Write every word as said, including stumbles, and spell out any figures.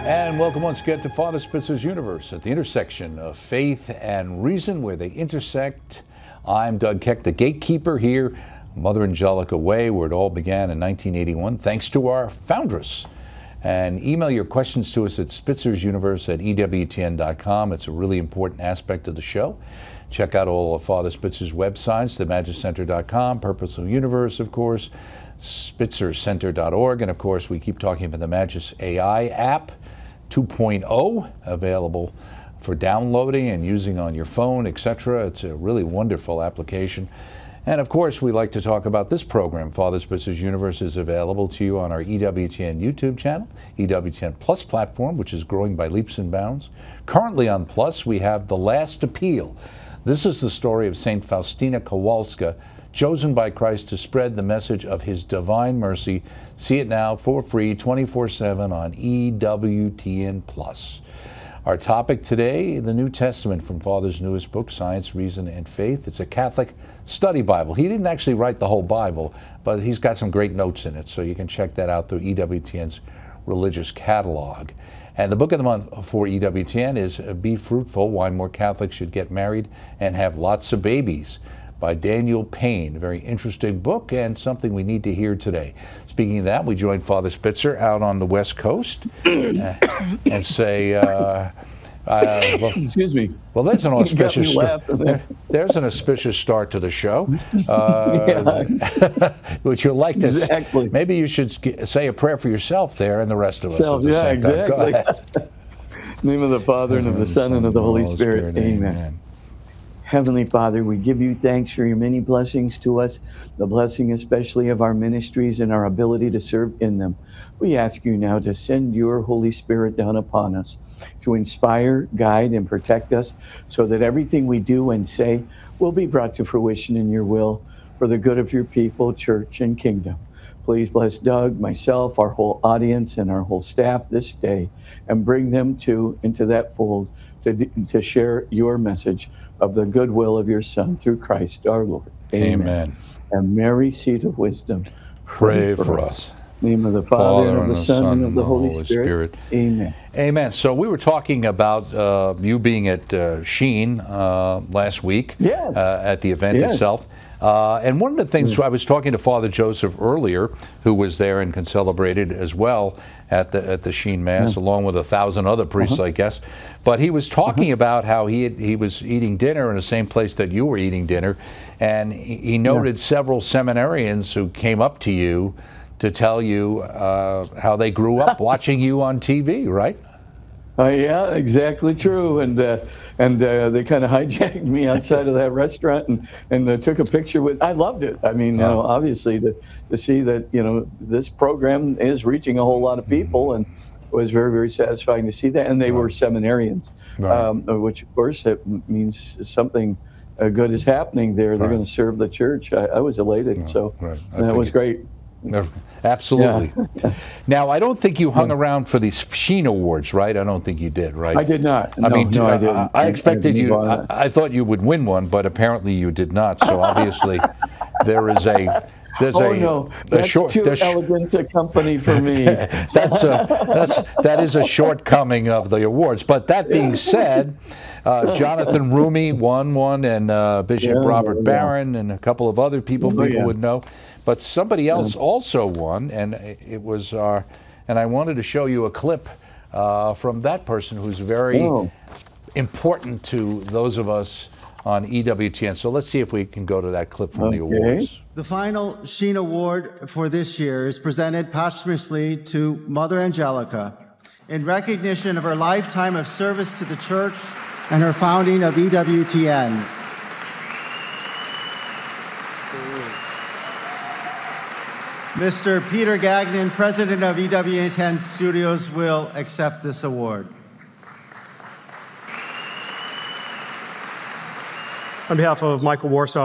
And welcome once again to Father Spitzer's Universe, at the intersection of faith and reason, where they intersect. I'm Doug Keck, the gatekeeper here, Mother Angelica Way, where it all began in nineteen eighty-one, thanks to our foundress. And email your questions to us at spitzer'suniverse at E W T N dot com. It's a really important aspect of the show. Check out all of Father Spitzer's websites, the magis center dot com, Purposeful Universe, of course, spitzer center dot org, and of course we keep talking about the Magis A I app two point oh, available for downloading and using on your phone, et cetera. It's a really wonderful application. And of course, we like to talk about this program. Father Spitzer's Universe is available to you on our E W T N YouTube channel, E W T N Plus platform, which is growing by leaps and bounds. Currently on Plus, we have The Last Appeal. This is the story of Saint Faustina Kowalska, chosen by Christ to spread the message of his divine mercy. See it now for free, twenty-four seven on E W T N Plus. Our topic today, the New Testament from Father's newest book, Science, Reason, and Faith. It's a Catholic study Bible. He didn't actually write the whole Bible, but he's got some great notes in it, so you can check that out through E W T N's religious catalog. And the book of the month for E W T N is Be Fruitful, Why More Catholics Should Get Married and Have Lots of Babies, by Daniel Payne. A very interesting book and something we need to hear today. Speaking of that, we join Father Spitzer out on the West Coast uh, and say, uh, uh, well, excuse me. Well, there's an auspicious start. There, there's an auspicious start to the show. Uh, yeah. Which you'll like to. Exactly. Maybe you should say a prayer for yourself there and the rest of us. Self, at the yeah, same time. exactly. Go ahead. In the name of the Father, and of the Son, and of the Holy Spirit. Amen. Amen. Heavenly Father, we give you thanks for your many blessings to us, the blessing especially of our ministries and our ability to serve in them. We ask you now to send your Holy Spirit down upon us to inspire, guide, and protect us so that everything we do and say will be brought to fruition in your will for the good of your people, church, and kingdom. Please bless Doug, myself, our whole audience, and our whole staff this day, and bring them to into that fold to, to share your message of the goodwill of your Son through Christ our Lord. Amen. Amen. And Mary, seat of wisdom, pray, pray for, for us. us. In the name of the Father, Father and of the, the Son, and of the Holy, Holy Spirit. Spirit. Amen. Amen. So we were talking about uh, you being at uh, Sheen uh, last week, yes. uh, at the event yes. itself. Uh, and one of the things, mm. I was talking to Father Joseph earlier, who was there and can celebrated as well at the at the Sheen Mass, yeah. along with a thousand other priests, uh-huh. I guess. But he was talking uh-huh. about how he had, he was eating dinner in the same place that you were eating dinner, and he, he noted yeah. several seminarians who came up to you to tell you uh, how they grew up watching you on T V, right? Uh, yeah, exactly true. And uh, and uh, they kind of hijacked me outside of that restaurant and and uh, took a picture with. I loved it. I mean, uh, obviously to to see that, you know, this program is reaching a whole lot of people, and it was very very satisfying to see that. And they right. were seminarians, right. um, which of course it means something uh, good is happening there. They're right. going to serve the church. I, I was elated. Right. So right. that was great. Absolutely. Yeah. Now, I don't think you hung yeah. around for these Sheen Awards, right? I don't think you did, right? I did not. I no, mean, no, uh, I didn't. I expected I you. I, I thought you would win one, but apparently you did not. So obviously, there is a. There's oh a, no, a that's short, too elegant a company for me. that's a that's that is a shortcoming of the awards. But that being said, uh, Jonathan Rumi won one, and uh, Bishop yeah, Robert yeah. Barron, and a couple of other people oh, people yeah. would know. But somebody else yeah. also won, and it was uh, and I wanted to show you a clip uh, from that person who's very oh. important to those of us on E W T N. So let's see if we can go to that clip from okay. the awards. The final Sheen Award for this year is presented posthumously to Mother Angelica in recognition of her lifetime of service to the Church and her founding of E W T N. Mister Peter Gagnon, President of E W T N Studios, will accept this award. On behalf of Michael Warsaw,